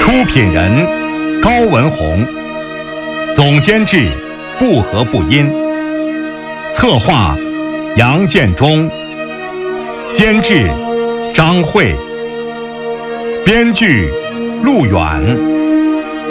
出品人高文宏，总监制不和不音，策划杨建忠，监制张慧，编剧陆远。